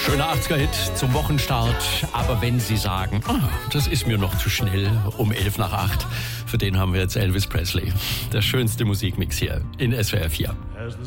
Schöner 80er-Hit zum Wochenstart. Aber wenn Sie sagen, das ist mir noch zu schnell, um 7:11, für den haben wir jetzt Elvis Presley. Der schönste Musikmix hier in SWR 4.